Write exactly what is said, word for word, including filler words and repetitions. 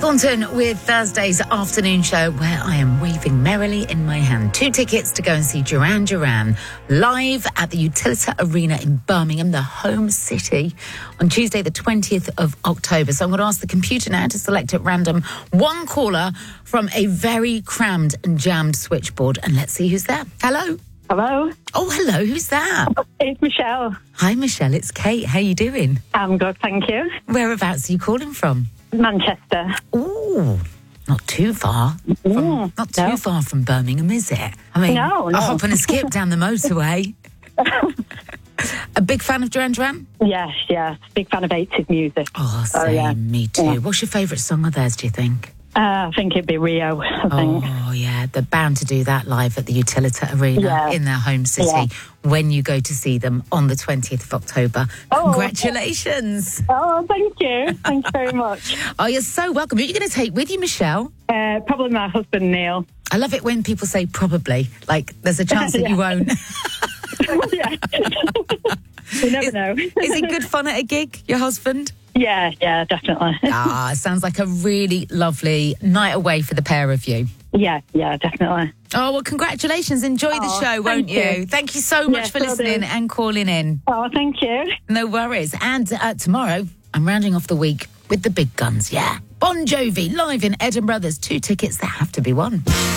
Thornton with Thursday's afternoon show, where I am waving merrily in my hand two tickets to go and see Duran Duran live at the Utilita Arena in Birmingham, the home city, on Tuesday the twentieth of October. So I'm going to ask the computer now to select at random one caller from a very crammed and jammed switchboard, and let's see who's there. Hello. Hello. Oh, hello. Who's that? It's Michelle. Hi, Michelle. It's Kate. How you doing? I'm good, thank you. Whereabouts are you calling from? Manchester. Ooh, not too far. From, Mm, not too no. far from Birmingham, is it? I mean, No, no. a hop and a skip down the motorway. A big fan of Duran Duran? Yes, yes. Big fan of eighties music. Oh, same. Oh, yeah. Me too. Yeah. What's your favourite song of theirs, do you think? Uh, I think it'd be Rio, I think. Oh, yeah. They're bound to do that live at the Utilita Arena Yeah. in their home city Yeah. when you go to see them on the twentieth of October. Oh, Congratulations. Oh, thank you. Thank you very much. Oh, you're so welcome. Who are you going to take with you, Michelle? Uh, probably my husband, Neil. I love it when people say probably, like there's a chance that Yeah. you won't. Yeah. You never Is, know. is it good fun at a gig, your husband? Yeah, yeah, definitely. Ah, sounds like a really lovely night away for the pair of you. Yeah, yeah, definitely. Oh, well, congratulations. Enjoy the Oh, show, won't thank you? you. Thank you so much Yes, for will listening do. and calling in. Oh, thank you. No worries. And uh, tomorrow, I'm rounding off the week with the big guns, yeah. Bon Jovi, live in Edinburgh. There's two tickets that have to be won.